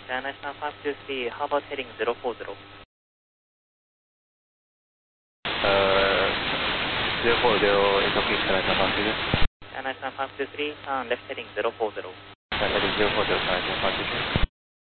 Nice 523, how about heading 040? 040, it's okay, Nice 523. Nice 523, turn left heading 040. Heading 040, Nice 523.